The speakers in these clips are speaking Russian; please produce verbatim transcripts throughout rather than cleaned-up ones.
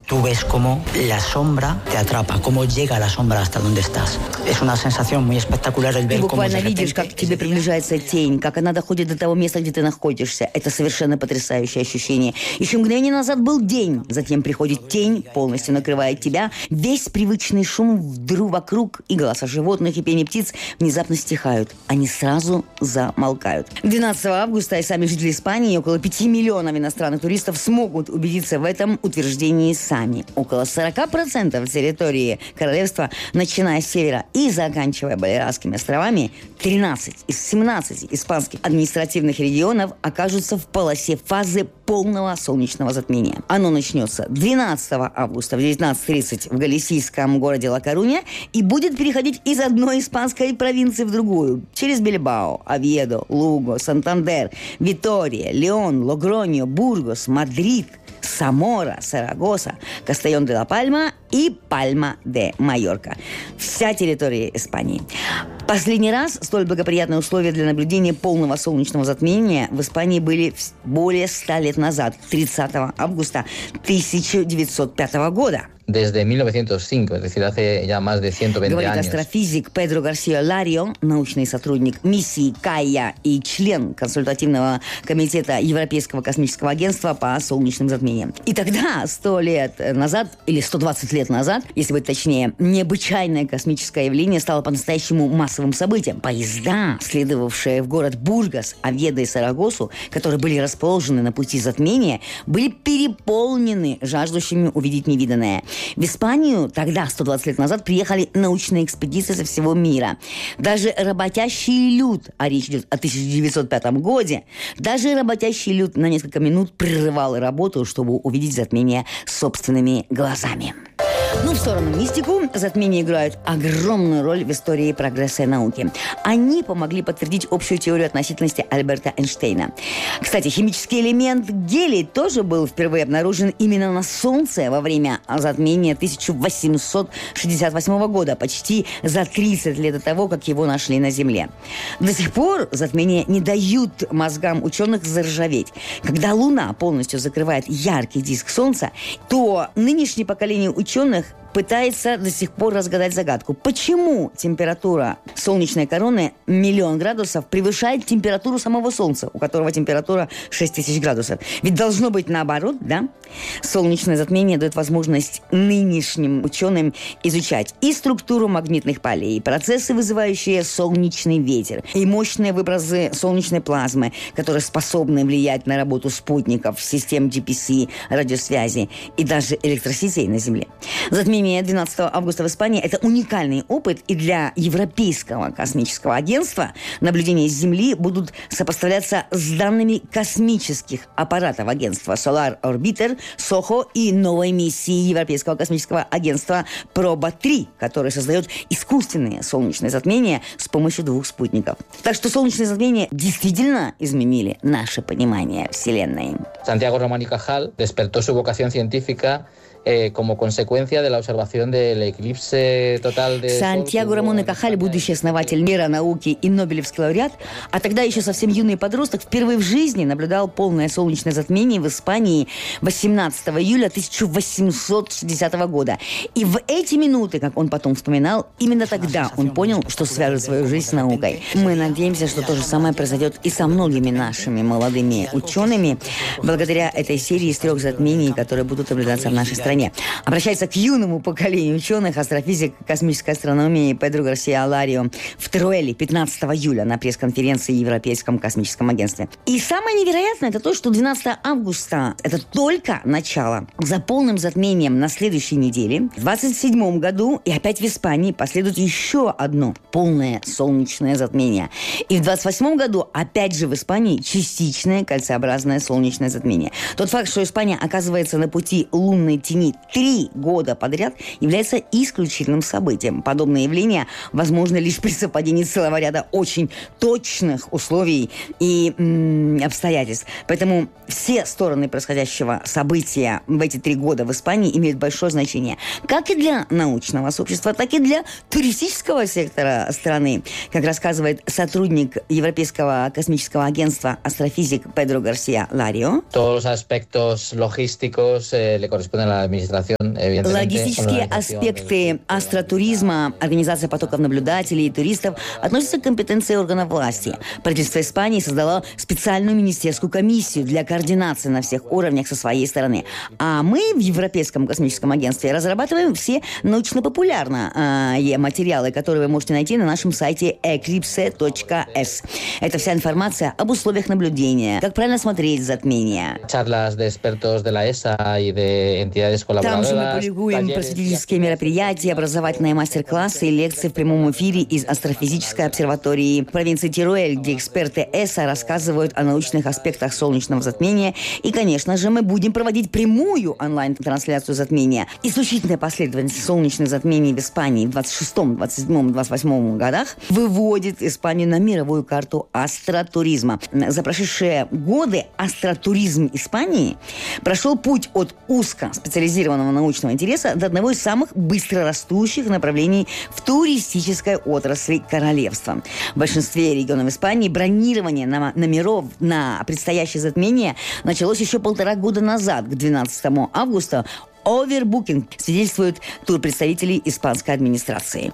Tú ves cómo la sombra te atrapa, cómo llega la sombra hasta donde estás. Es una sensación muy espectacular el ver Ты cómo буквально de repente... видишь, как к тебе приближается тень, как она доходит до того места, где ты находишься. Это совершенно потрясающее ощущение. Еще мгновение назад был день, затем приходит тень, полностью накрывает тебя. Весь привычный шум вдруг вокруг и голоса животных, и пение птиц внезапно стихают. Они сразу замолкают. двенадцатого августа и сами жители Испании, около пяти миллионов иностранных туристов, смогут убедиться в этом утверждении сами. Около сорок процентов территории королевства, начиная с севера и заканчивая Балеарскими островами, тринадцать из семнадцати испанских административных регионов окажутся в полосе фазы полного солнечного затмения. Оно начнется двенадцатого августа в девятнадцать тридцать в галисийском городе Ла-Коруня и будет переходить из одной испанской провинции в другую, через Бильбао, Овьедо, Луго, Сантандер, Витория, Леон, Логроньо, Бургос, Мадрид, Самора, Сарагоса, Кастельон-де-ла-Пальма и Пальма-де-Майорка. Вся территория Испании. Последний раз столь благоприятные условия для наблюдения полного солнечного затмения в Испании были более ста лет назад, тридцатого августа тысяча девятьсот пятого года. Desde mil novecientos cinco, es decir, hace ya más de ciento veinte Говорит años. астрофизик Педро Гарсиа Ларио, научный сотрудник миссии Кайя и член консультативного комитета Европейского космического агентства по солнечным затмениям. И тогда, сто лет назад, или сто двадцать лет назад, если быть точнее, необычайное космическое явление стало по-настоящему массовым событием. Поезда, следовавшие в город Бургос, Овьедо и Сарагосу, которые были расположены на пути затмения, были переполнены жаждущими увидеть невиданное. В Испанию тогда, сто двадцать лет назад, приехали научные экспедиции со всего мира. Даже работящий люд, а речь идет о тысяча девятьсот пятом годе, даже работящий люд на несколько минут прерывал работу, чтобы увидеть затмение собственными глазами. Ну, в сторону мистику, затмения играют огромную роль в истории прогресса и науки. Они помогли подтвердить общую теорию относительности Альберта Эйнштейна. Кстати, химический элемент гелий тоже был впервые обнаружен именно на Солнце во время затмения тысяча восемьсот шестьдесят восьмого года, почти за тридцать лет до того, как его нашли на Земле. До сих пор затмения не дают мозгам ученых заржаветь. Когда Луна полностью закрывает яркий диск Солнца, то нынешнее поколение ученых пытается до сих пор разгадать загадку. Почему температура солнечной короны миллион градусов превышает температуру самого Солнца, у которого температура шесть тысяч градусов? Ведь должно быть наоборот, да? Солнечное затмение дает возможность нынешним ученым изучать и структуру магнитных полей, и процессы, вызывающие солнечный ветер, и мощные выбросы солнечной плазмы, которые способны влиять на работу спутников, систем джи пи эс, радиосвязи и даже электросетей на Земле. Затмение двенадцатого августа в Испании – это уникальный опыт, и для Европейского космического агентства наблюдения с Земли будут сопоставляться с данными космических аппаратов агентства Solar Orbiter, сохо и новой миссии Европейского космического агентства проба три, которая создает искусственные солнечные затмения с помощью двух спутников. Так что солнечные затмения действительно изменили наше понимание Вселенной. Santiago Ramón y Cajal despertó su vocación científica eh, como consecuencia de la observación del eclipse total de... Сантьяго Рамон и Кахаль, будущий основатель мира науки и Нобелевский лауреат, а тогда еще совсем юный подросток, впервые в жизни наблюдал полное солнечное затмение в Испании восемнадцатого июля тысяча восемьсот шестидесятого года. И в эти минуты, как он потом вспоминал, именно тогда он понял, что свяжет свою жизнь с наукой. Мы надеемся, что то же самое произойдет и со многими нашими молодыми учеными, благодаря этой серии из трех затмений, которые будут наблюдаться в нашей стране. Обращается к юному поколению ученых астрофизик космической астрономии Педро Гарсиа Ларио в Теруэле пятнадцатого июля на пресс-конференции в Европейском космическом агентстве. И самое невероятное – это то, что двенадцатого августа – это только начало. За полным затмением на следующей неделе, в двадцать седьмом году, и опять в Испании последует еще одно полное солнечное затмение. И в двадцать восьмом году, опять же в Испании, частичное кольцеобразное солнечное затмение. Тот факт, что Испания оказывается на пути лунной тени три года подряд является исключительным событием. Подобное явление возможно лишь при совпадении целого ряда очень точных условий и м- обстоятельств. Поэтому все стороны происходящего события в эти три года в Испании имеют большое значение. Как и для научного сообщества, так и для туристического сектора страны. Как рассказывает сотрудник Европейского космического агентства астрофизик Педро Гарсия Ларио. Todos los aspectos logísticos eh, le corresponden a la administración, evidentemente. Логистические аспекты астротуризма, организация потоков наблюдателей и туристов относятся к компетенции органов власти. Правительство Испании создало специальную министерскую комиссию для координации на всех уровнях со своей стороны. А мы в Европейском космическом агентстве разрабатываем все научно-популярные э, материалы, которые вы можете найти на нашем сайте эклипсе точка эс. Это вся информация об условиях наблюдения, как правильно смотреть затмения. Charlas de expertos de la E S A y de entidades colaboradoras. Там же мы публикуем просветительские мероприятия, образовательные мастер-классы и лекции в прямом эфире из астрофизической обсерватории провинции Тируэль, где эксперты и эс а рассказывают о научных аспектах солнечного затмения. И, конечно же, мы будем проводить прямую онлайн-трансляцию затмения. Исключительная последовательность солнечных затмений в Испании в двадцать шестом, двадцать седьмом, двадцать восьмом годах выводит Испанию на мировую карту астротуризма. За прошедшие годы астротуризм Испании прошел путь от узко специализированного научного интереса до одного из самых быстрорастущих направлений в туристической отрасли королевства. В большинстве регионов Испании бронирование номеров на предстоящее затмение началось еще полтора года назад, к двенадцатому августа. Овербукинг, свидетельствуют турпредставители испанской администрации.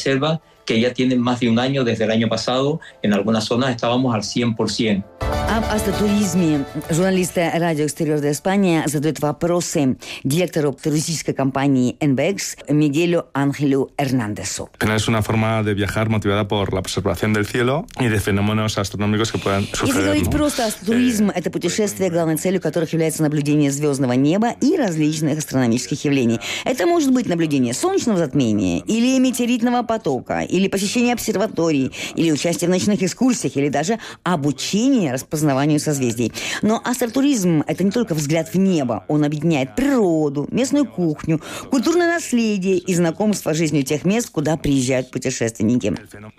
que ya tienen más de un año, desde el año pasado, en algunas zonas estábamos al cien por ciento. Об астротуризме журналисты радио «Экстерьор де Испания» задают вопросы директору туристической компании эн бэ икс Мигелю Ángelу Hernándezу. Es una forma de viajar motivada por la observación del cielo y de fenómenos astronómicos que puedan suceder. Если говорить просто, астротуризм – это путешествие, главной целью которых является наблюдение звездного неба и различных астрономических явлений. Это может быть наблюдение солнечного затмения или метеоритного потока, или посещение обсерваторий, или участие в ночных экскурсиях, или даже обучение распознаванию созвездий. Но астротуризм – это не только взгляд в небо. Он объединяет природу, местную кухню, культурное наследие и знакомство с жизнью тех мест, куда приезжают путешественники.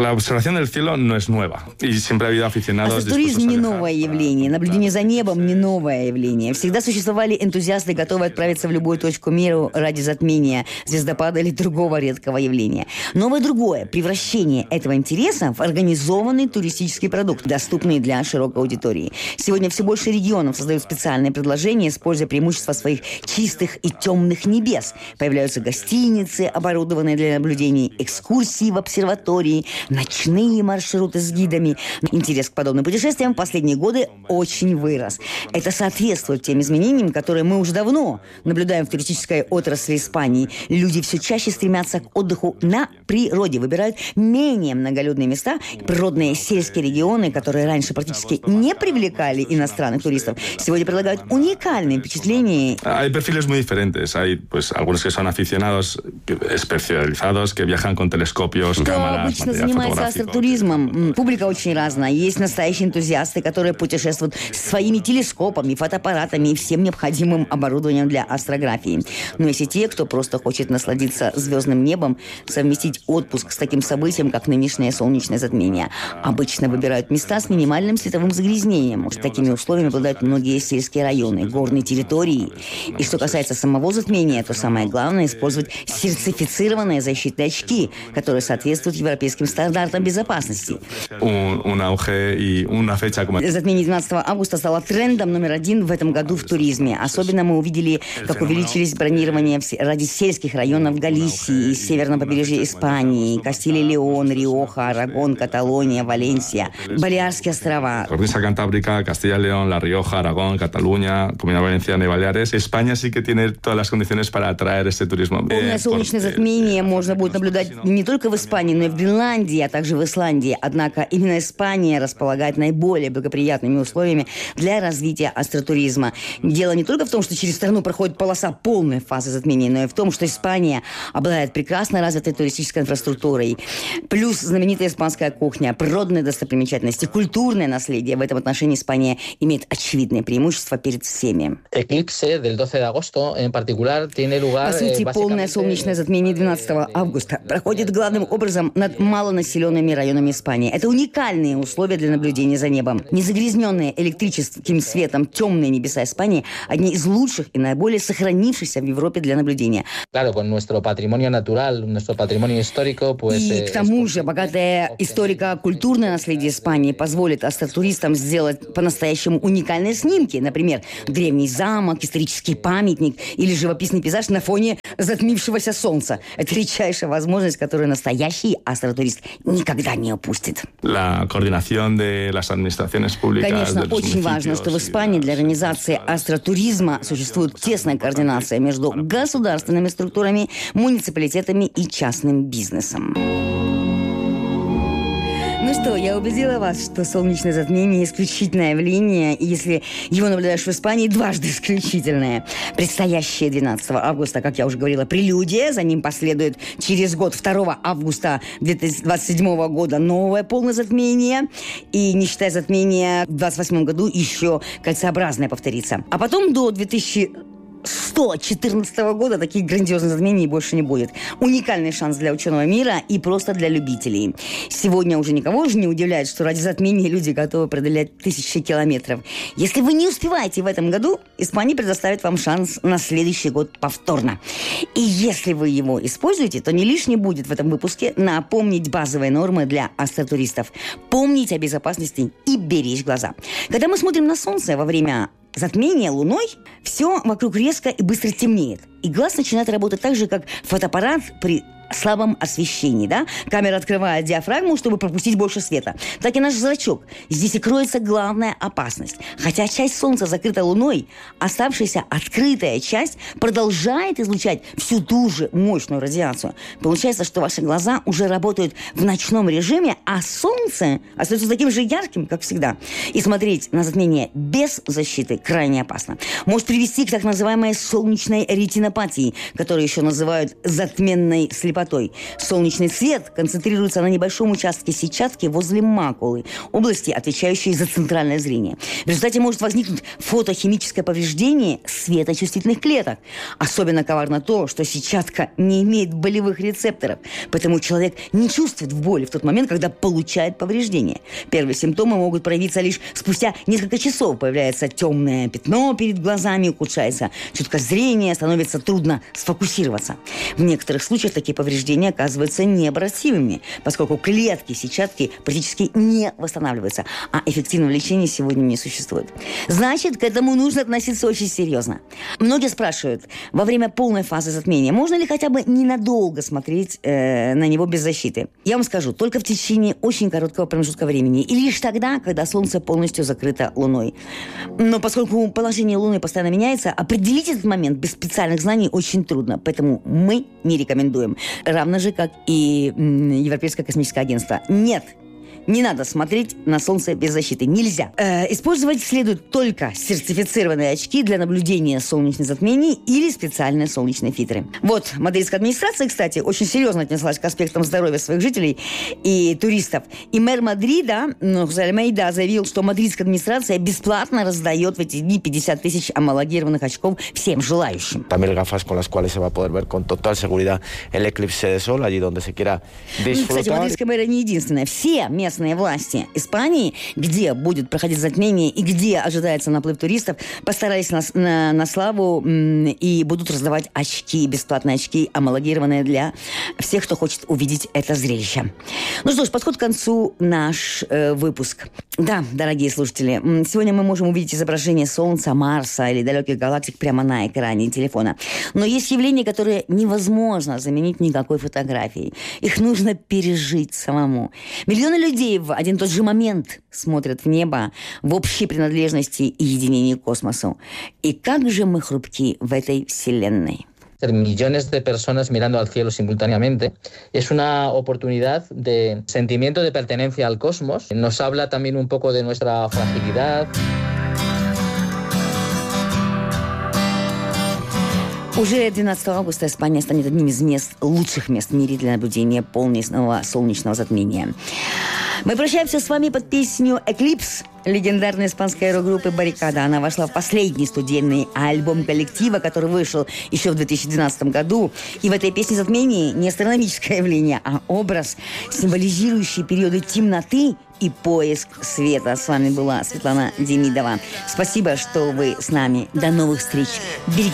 Астротуризм не новое явление. Наблюдение за небом не новое явление. Всегда существовали энтузиасты, готовые отправиться в любую точку мира ради затмения звездопада или другого редкого явления. Новое другое – превращение этого интереса в организованный туристический продукт, доступный для широкой аудитории. Сегодня все больше регионов создают специальные предложения, используя преимущества своих чистых и темных небес. Появляются гостиницы, оборудованные для наблюдений, экскурсии в обсерватории, ночные маршруты с гидами. Интерес к подобным путешествиям в последние годы очень вырос. Это соответствует тем изменениям, которые мы уже давно наблюдаем в туристической отрасли Испании. Люди все чаще стремятся к отдыху на природе, выбирают менее многолюдные места, природные сельские регионы, которые раньше практически не привлекали иностранных туристов, сегодня предлагают уникальные впечатления. Hay perfiles muy diferentes. Hay, pues, algunos que son aficionados especializados, que viajan con telescopios, Кто cámaras, обычно material занимается fotográfico. астротуризмом? Публика очень разная. Есть настоящие энтузиасты, которые путешествуют со своими телескопами, фотоаппаратами и всем необходимым оборудованием для астрографии. Но есть и те, кто просто хочет насладиться звездным небом, совместить отпуск с таким событием, как нынешнее солнечное затмение. Обычно выбирают места с минимальным световым загрязнением. С такими условиями обладают многие сельские районы, горные территории. И что касается самого затмения, то самое главное – использовать сертифицированные защитные очки, которые соответствуют европейским стандартам безопасности. Затмение двенадцатого августа стало трендом номер один в этом году в туризме. Особенно мы увидели, как увеличились бронирования ради сельских районов Галисии, северного побережья Испании, Кастилия-Леон, Риоха, Арагон, Каталония, Валенсия, Балиарские острова. Cornisa Cantábrica, Castilla y León, La Rioja, Aragón, Cataluña, Comunidad Valenciana y Baleares. España sí que tiene todas las condiciones para atraer este turismo. Полное солнечное затмение можно будет наблюдать не только в Испании, но и в Гренландии, а также в Исландии. Однако именно Испания располагает наиболее благоприятными условиями для развития астротуризма. Дело не только в том, что через страну проходит полоса полной фазы затмения, но и в том, что Испания обладает прекрасно развитой туристической инфраструктурой. Плюс знаменитая испанская кухня, природные достопримечательности, культурное наследие в этом отношении Испания имеет очевидное преимущество перед всеми. Eclipse del doce de agosto en particular tiene lugar. По сути, полное солнечное затмение двенадцатого августа проходит главным образом над малонаселенными районами Испании. Это уникальные условия для наблюдения за небом. Незагрязненные электрическим светом темные небеса Испании – одни из лучших и наиболее сохранившихся в Европе для наблюдения. Claro, con nuestro patrimonio natural, nuestro patrimonio histórico, pues. И к тому же богатое историко-культурное наследие Испании позволит астротуристам сделать по-настоящему уникальные снимки. Например, древний замок, исторический памятник или живописный пейзаж на фоне затмившегося солнца. Это редчайшая возможность, которую настоящий астротурист никогда не упустит. La coordinación de las administraciones públicas. Конечно, очень важно, что в Испании для организации астротуризма существует тесная координация между государственными структурами, муниципалитетами и частным бизнесом. Ну что, я убедила вас, что солнечное затмение – исключительное явление, и если его наблюдаешь в Испании, дважды исключительное. Предстоящее двенадцатого августа, как я уже говорила, прелюдия, за ним последует через год, второго августа две тысячи двадцать седьмого года, новое полное затмение, и, не считая затмения, в двадцать восьмом году еще кольцеобразное повторится. А потом до две тысячи сто четырнадцатого года таких грандиозных затмений больше не будет. Уникальный шанс для ученого мира и просто для любителей. Сегодня уже никого же не удивляет, что ради затмения люди готовы преодолеть тысячи километров. Если вы не успеваете в этом году, Испания предоставит вам шанс на следующий год повторно. И если вы его используете, то не лишне будет в этом выпуске напомнить базовые нормы для астротуристов. Помнить о безопасности и беречь глаза. Когда мы смотрим на Солнце во время затмение луной, все вокруг резко и быстро темнеет. И глаз начинает работать так же, как фотоаппарат при слабом освещении, да? Камера открывает диафрагму, чтобы пропустить больше света. Так и наш зрачок. Здесь и кроется главная опасность. Хотя часть Солнца закрыта Луной, оставшаяся открытая часть продолжает излучать всю ту же мощную радиацию. Получается, что ваши глаза уже работают в ночном режиме, а Солнце остается таким же ярким, как всегда. И смотреть на затмение без защиты крайне опасно. Может привести к так называемой солнечной ретинопатии, которую еще называют затменной слепотой. Солнечный свет концентрируется на небольшом участке сетчатки возле макулы, области, отвечающей за центральное зрение. В результате может возникнуть фотохимическое повреждение светочувствительных клеток. Особенно коварно то, что сетчатка не имеет болевых рецепторов, поэтому человек не чувствует боли в тот момент, когда получает повреждение. Первые симптомы могут проявиться лишь спустя несколько часов. Появляется темное пятно перед глазами, ухудшается чуткость зрения, становится трудно сфокусироваться. В некоторых случаях такие повреждения оказываются необратимыми, поскольку клетки сетчатки практически не восстанавливаются, а эффективного лечения сегодня не существует. Значит, к этому нужно относиться очень серьезно. Многие спрашивают, во время полной фазы затмения можно ли хотя бы ненадолго смотреть э, на него без защиты? Я вам скажу, только в течение очень короткого промежутка времени и лишь тогда, когда Солнце полностью закрыто Луной. Но поскольку положение Луны постоянно меняется, определить этот момент без специальных знаний очень трудно, поэтому мы не рекомендуем. Равно же, как и Европейское космическое агентство. Нет, не надо смотреть на Солнце без защиты. Нельзя. Э, использовать следует только сертифицированные очки для наблюдения солнечных затмений или специальные солнечные фильтры. Вот, мадридская администрация, кстати, очень серьезно отнеслась к аспектам здоровья своих жителей и туристов. И мэр Мадрида, Хосе Альмейда, заявил, что мадридская администрация бесплатно раздает в эти дни пятьдесят тысяч амалогированных очков всем желающим. También gafas con las cuales se va a poder ver con total seguridad el eclipse de sol allí donde se quiera disfrutar. Кстати, мадридская мэра не единственная. Все местные местные власти Испании, где будет проходить затмение и где ожидается наплыв туристов, постарались на, на, на славу м, и будут раздавать очки, бесплатные очки, амалогированные для всех, кто хочет увидеть это зрелище. Ну что ж, подходит к концу наш э, выпуск. Да, дорогие слушатели, сегодня мы можем увидеть изображение Солнца, Марса или далеких галактик прямо на экране телефона. Но есть явления, которые невозможно заменить никакой фотографией. Их нужно пережить самому. Миллионы людей в один и тот же момент смотрят в небо в общей принадлежности и единении к космосу. И как же мы хрупки в этой вселенной. Millones de personas mirando al cielo simultáneamente. Es una oportunidad de sentimiento de pertenencia al cosmos. Nos habla también un poco de nuestra fragilidad. Уже двенадцатого августа Испания станет одним из мест, лучших мест в мире для наблюдения полного солнечного затмения. Мы прощаемся с вами под песню «Эклипс» легендарной испанской рок-группы «Баррикада». Она вошла в последний студийный альбом коллектива, который вышел еще в две тысячи двенадцатом году. И в этой песне «Затмение» не астрономическое явление, а образ, символизирующий периоды темноты и поиск света. С вами была Светлана Демидова. Спасибо, что вы с нами. До новых встреч. Берегите